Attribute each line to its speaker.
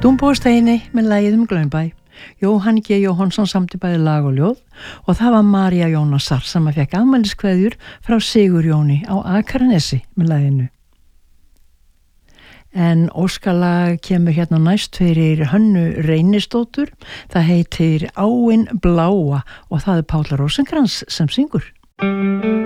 Speaker 1: Dúnbúðsteini með lagið Glaumbæ. Jóhann G. Jóhannsson samdi bæði lag og ljóð og það var María Jónasar sem að fekk afmæliskveðjur frá Sigurjóni á Akranesi með laginu. En óskalag kemur hérna næst fyrir Hönnu Reynisdóttur. Það heitir Áin bláa og það er Páll Rósenkrans sem syngur.